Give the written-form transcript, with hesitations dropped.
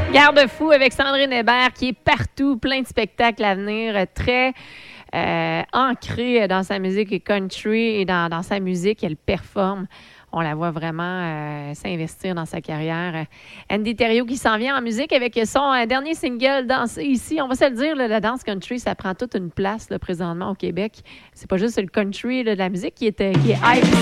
Garde-fou avec Sandrine Hébert qui est partout, plein de spectacles à venir, très ancrée dans sa musique country et dans sa musique. Elle performe. On la voit vraiment s'investir dans sa carrière. Andy Thériault qui s'en vient en musique avec son dernier single, Danser ici. On va se le dire, là, la danse country, ça prend toute une place là, présentement au Québec. C'est pas juste le country là, de la musique qui est hype.